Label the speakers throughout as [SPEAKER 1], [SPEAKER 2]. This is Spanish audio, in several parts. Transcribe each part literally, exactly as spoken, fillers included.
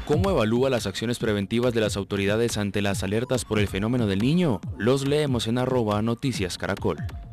[SPEAKER 1] ¿Cómo evalúa las acciones preventivas de las autoridades ante las alertas por el fenómeno del Niño? Los leemos en arroba Noticias Caracol.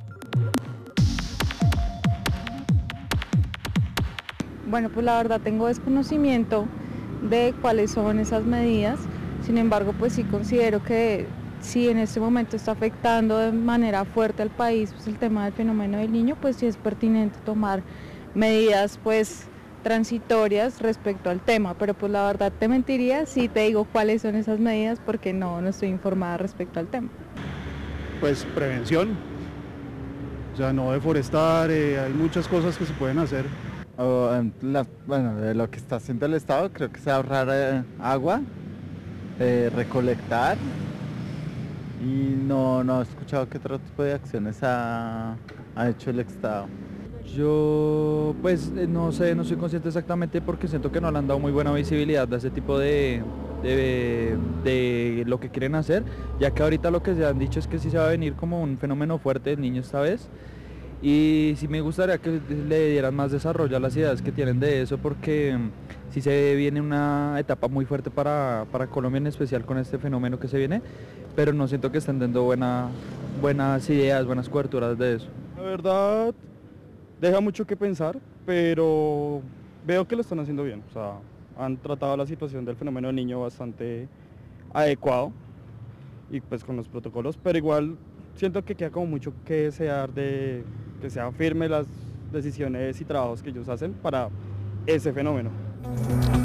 [SPEAKER 2] Bueno, pues la verdad tengo desconocimiento de cuáles son esas medidas, sin embargo, pues sí considero que si en este momento está afectando de manera fuerte al país pues el tema del fenómeno del Niño, pues sí es pertinente tomar medidas pues transitorias respecto al tema, pero pues la verdad te mentiría si te digo cuáles son esas medidas porque no, no estoy informada respecto al tema.
[SPEAKER 3] Pues prevención, o sea, no deforestar, eh, hay muchas cosas que se pueden hacer.
[SPEAKER 4] O, eh, la, bueno, de lo que está haciendo el Estado, creo que es ahorrar eh, agua, eh, recolectar, y no, no he escuchado qué otro tipo de acciones ha, ha hecho el Estado.
[SPEAKER 5] Yo pues no sé, no soy consciente exactamente porque siento que no le han dado muy buena visibilidad a ese tipo de, de, de lo que quieren hacer, ya que ahorita lo que se han dicho es que sí se va a venir como un fenómeno fuerte del Niño esta vez. Y sí me gustaría que le dieran más desarrollo a las ideas que tienen de eso, porque sí se viene una etapa muy fuerte para, para Colombia, en especial con este fenómeno que se viene, pero no siento que estén dando buena, buenas ideas, buenas coberturas de eso.
[SPEAKER 3] La verdad, deja mucho que pensar, pero veo que lo están haciendo bien. O sea, han tratado la situación del fenómeno del Niño bastante adecuado y pues con los protocolos, pero igual siento que queda como mucho que desear de que sean firmes las decisiones y trabajos que ellos hacen para ese fenómeno.